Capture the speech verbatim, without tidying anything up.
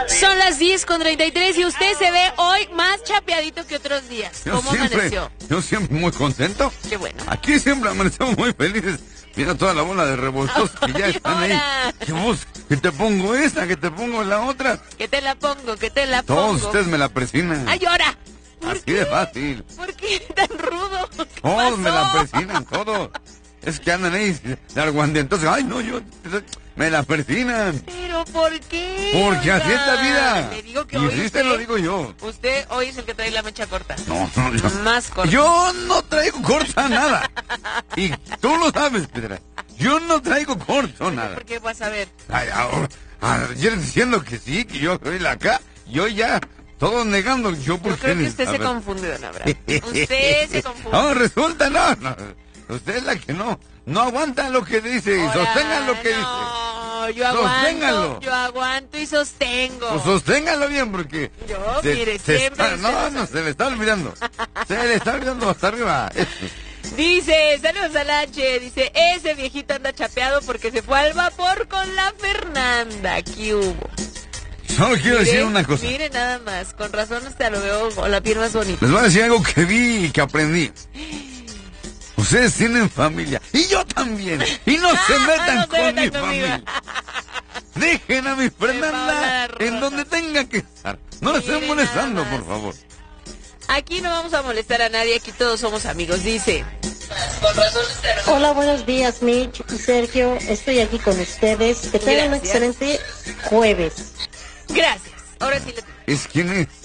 Son las diez con treinta y tres y usted se ve hoy más chapeadito que otros días. ¿Cómo yo siempre, amaneció? Yo siempre muy contento. Qué bueno. Aquí siempre amanecemos muy felices. Mira toda la bola de revoltosos que ya están ahí. Que vos, que te pongo esta, que te pongo la otra. Que te la pongo, que te la pongo. Todos ustedes me la presinan. ¡Ay, ahora! Así qué? de fácil. ¿Por qué tan rudo? ¿Qué Todos pasó? me la presinan, todos. Es que andan ahí de argumentosos. Ay, no, yo... Me la persinan. ¿Pero por qué? Porque Oiga, así es la vida. Le digo que y hoy si usted, te lo digo yo. Usted hoy es el que trae la mecha corta. No, no, yo. Más corta. Yo no traigo corta nada. Y tú lo sabes, Pedra. Yo no traigo corto nada. ¿Por qué vas a ver? Ay, ahora, ayer diciendo que sí, que yo soy la acá. Yo ya, todos negando. Yo, ¿por Yo qué creo que ni- usted a se ver. confunde, don Abraham. Usted se confunde. No, resulta, no, no. Usted es la que no, no aguanta lo que dice y Ahora, sostenga lo que no, yo aguanto, Sosténgalo. yo aguanto y sostengo. dice. Pues sosténgalo bien porque... Yo, se- mire, se siempre está- usted no, lo no, sabe. se le está olvidando. Se le está olvidando hasta arriba. Eso. Dice, saludos al H, dice, ese viejito anda chapeado porque se fue al vapor con la Fernanda. ¿Qué hubo? Solo quiero Mire, decir una cosa. Mire nada más, con razón hasta lo veo con la piel más bonita. Les voy a decir algo que vi y que aprendí. Ustedes tienen familia. Y yo también. Y no se metan No se con metan mi conmigo. familia. Dejen a mi Fernanda Paola Rosa. en donde tenga que estar. No la estén Miren molestando, nada más. por favor. Aquí no vamos a molestar a nadie, aquí todos somos amigos, dice. Hola, buenos días, Mitch y Sergio. Estoy aquí con ustedes. Que tengan un Gracias. excelente jueves. Gracias. Ahora sí le... ¿Es quién es?